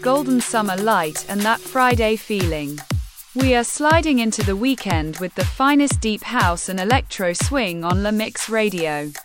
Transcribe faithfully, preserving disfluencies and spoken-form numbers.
golden summer light and that Friday feeling. We are sliding into the weekend with the finest deep house and electro swing on La Mix Radio.